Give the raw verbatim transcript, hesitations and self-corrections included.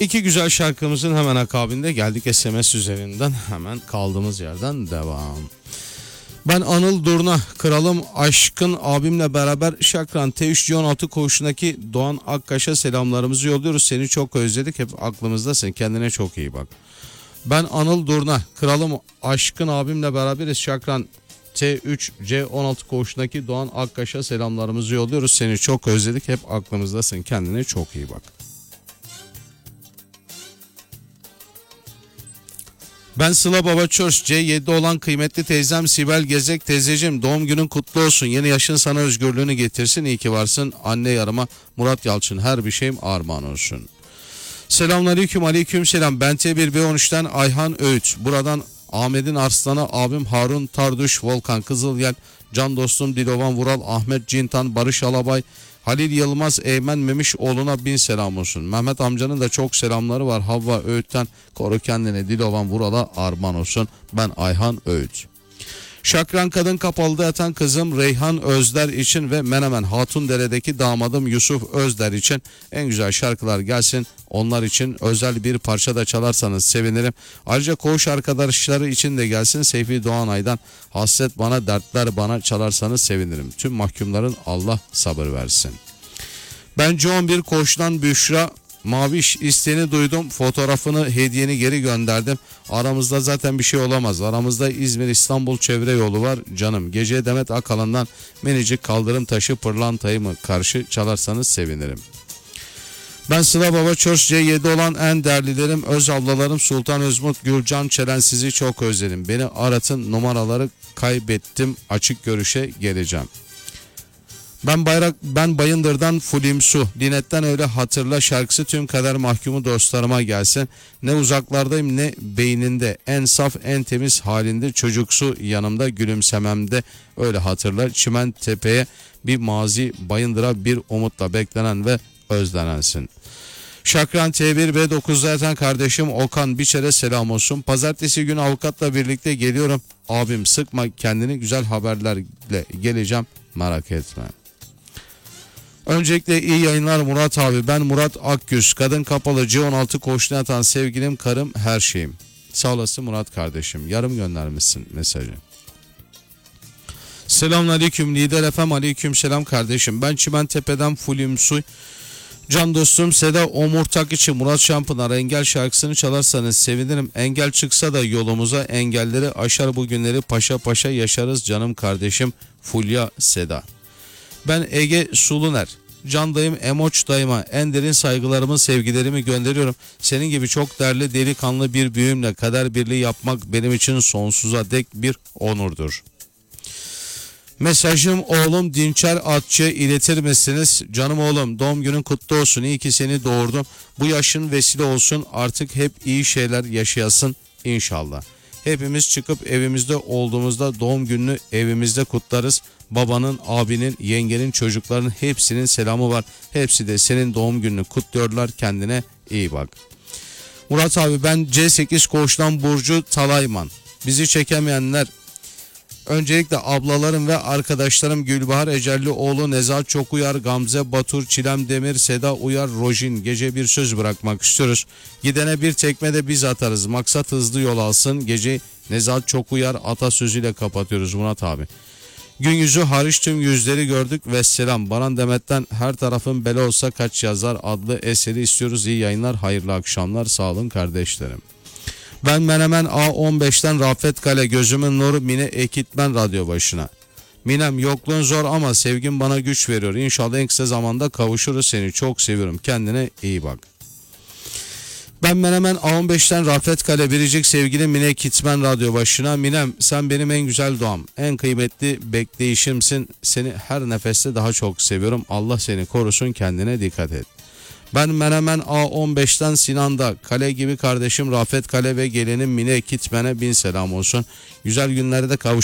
İki güzel şarkımızın hemen akabinde geldik S M S üzerinden, hemen kaldığımız yerden devam. Ben Anıl Durna, kralım aşkın abimle beraber Şakran T üç C on altı koğuşundaki Doğan Akkaş'a selamlarımızı yolluyoruz. Seni çok özledik, hep aklımızdasın, kendine çok iyi bak. Ben Anıl Durna, kralım aşkın abimle beraberiz Şakran T üç C on altı koğuşundaki Doğan Akkaş'a selamlarımızı yolluyoruz. Seni çok özledik, hep aklımızdasın, kendine çok iyi bak. Ben Sıla Baba Çörs, C yedi olan kıymetli teyzem Sibel Gezek teyzeciğim, doğum günün kutlu olsun. Yeni yaşın sana özgürlüğünü getirsin. İyi ki varsın. Anne yarıma Murat Yalçın, her bir şeyim armağan olsun. Selamünaleyküm, aleyküm selam. Ben T bir B on üçten Ayhan Öğüt. Buradan Ahmet'in Arslan'a, abim Harun Tarduş, Volkan Kızılyel, can dostum Dilovan Vural, Ahmet Cintan, Barış Alabay, Halil Yılmaz, Eymen Memişoğlu'na bin selam olsun. Mehmet amcanın da çok selamları var. Havva Öğüt'ten koru kendini, Dilovan Vural'a armağan olsun. Ben Ayhan Öğüt. Şakran Kadın Kapalı'da yatan kızım Reyhan Özder için ve Menemen Hatundere'deki damadım Yusuf Özder için en güzel şarkılar gelsin. Onlar için özel bir parça da çalarsanız sevinirim. Ayrıca koğuş arkadaşları için de gelsin. Seyfi Doğanay'dan Hasret Bana Dertler Bana çalarsanız sevinirim. Tüm mahkumların Allah sabır versin. Ben C on bir koğuştan Büşra Maviş, isteğini duydum, fotoğrafını, hediyeni geri gönderdim. Aramızda zaten bir şey olamaz. Aramızda İzmir İstanbul çevre yolu var canım. Gece Demet Akalın'dan Minicik Kaldırım Taşı Pırlantayı mı karşı çalarsanız sevinirim. Ben Sıla Baba Çörs, C yedi olan en değerlilerim, öz ablalarım Sultan Özmut, Gülcan Çelen, sizi çok özledim. Beni aratın, numaraları kaybettim, açık görüşe geleceğim. Ben Bayrak ben Bayındır'dan Fulim Su, Dinet'ten Öyle Hatırla şarkısı tüm kader mahkumu dostlarıma gelsin. Ne uzaklardayım ne beyninde, en saf en temiz halinde, çocuksu yanımda, gülümsememde öyle hatırla. Çimen Tepe'ye bir mazi, Bayındır'a bir umutla beklenen ve özlenensin. Şakran T bir B dokuzda yatan kardeşim Okan Biçer'e selam olsun. Pazartesi günü avukatla birlikte geliyorum. Abim sıkma kendini, güzel haberlerle geleceğim, merak etme. Öncelikle iyi yayınlar Murat abi. Ben Murat Akgüz, Kadın Kapalı C on altı koğuşuna yatan sevgilim, karım, her şeyim. Sağ olasın Murat kardeşim. Yarım göndermişsin mesajı. Selamünaleyküm Lider Efem, aleyküm selam kardeşim. Ben Çimentepe'den Fulim Su, can dostum Seda Omurtak için Murat Şampınar engel şarkısını çalarsanız sevinirim. Engel çıksa da yolumuza, engelleri aşar, bu günleri paşa paşa yaşarız canım kardeşim Fulya Seda. Ben Ege Suluner, can dayım Emoç dayıma en derin saygılarımı, sevgilerimi gönderiyorum. Senin gibi çok değerli delikanlı bir büyüğümle kader birliği yapmak benim için sonsuza dek bir onurdur. Mesajım oğlum Dinçer Atçı'ya iletir misiniz? Canım oğlum, doğum günün kutlu olsun. İyi ki seni doğurdum. Bu yaşın vesile olsun. Artık hep iyi şeyler yaşayasın inşallah. Hepimiz çıkıp evimizde olduğumuzda doğum gününü evimizde kutlarız. Babanın, abinin, yengenin, çocukların hepsinin selamı var. Hepsi de senin doğum gününü kutluyorlar. Kendine iyi bak. Murat abi ben C sekiz koğuştan Burcu Talayman. Bizi çekemeyenler, öncelikle ablalarım ve arkadaşlarım Gülbahar Ecellioğlu, Nezahat Çokuyar, Gamze Batur, Çilem Demir, Seda Uyar, Rojin. Gece bir söz bırakmak istiyoruz. Gidene bir tekme de biz atarız. Maksat hızlı yol alsın. Gece Nezahat Çokuyar atasözüyle kapatıyoruz Murat abi. Gün yüzü hariç tüm yüzleri gördük ve selam. Baran Demet'ten her tarafın bela olsa kaç yazar adlı eseri istiyoruz. İyi yayınlar, hayırlı akşamlar, sağ olun kardeşlerim. Ben Menemen A on beşten Rafet Kale, gözümün nuru Mine Ekitmen radyo başına. Minem, yokluğun zor ama sevgin bana güç veriyor. İnşallah en kısa zamanda kavuşuruz, seni çok seviyorum. Kendine iyi bak. Ben Menemen A on beşten Rafet Kale, biricik sevgili Mine Ekitmen radyo başına. Minem, sen benim en güzel doğam, en kıymetli bekleyişimsin. Seni her nefeste daha çok seviyorum. Allah seni korusun, kendine dikkat et. Ben Menemen A on beşten Sinan'da kale gibi kardeşim Rafet Kale ve gelinim Mine Ekitmen'e bin selam olsun. Güzel günlerde kavuş.